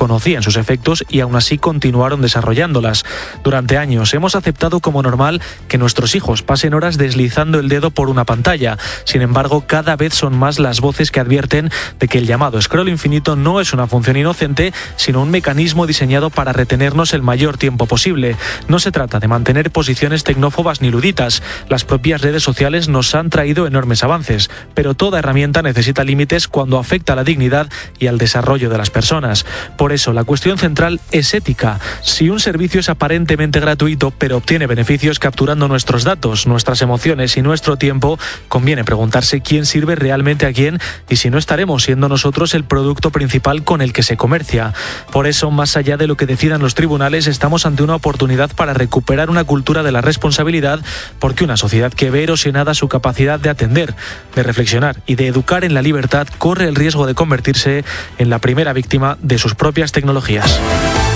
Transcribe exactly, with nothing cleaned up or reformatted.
conocían sus efectos y aún así continuaron desarrollándolas. Durante años hemos aceptado como normal que nuestros hijos pasen horas deslizando el dedo por una pantalla. Sin embargo, cada vez son más las voces que advierten de que el llamado scroll infinito no es una función inocente, sino un mecanismo diseñado para retenernos el mayor tiempo posible. No se trata de mantener posiciones tecnófobas ni luditas. Las propias redes sociales nos han traído enormes avances, pero toda herramienta necesita límites cuando afecta a la dignidad y al desarrollo de las personas. Por eso, la cuestión central es ética. Si un servicio es aparentemente gratuito, pero obtiene beneficios capturando nuestros datos, nuestras emociones y nuestro tiempo, conviene preguntarse quién sirve realmente a quién y si no estaremos siendo nosotros el producto principal con el que se comercia. Por eso, más allá de lo que decidan los tribunales, estamos ante una oportunidad para recuperar una cultura de la responsabilidad, porque una sociedad que ve erosionada su capacidad de atender, de reflexionar y de educar en la libertad corre el riesgo de convertirse en la primera víctima de sus propias tecnologías.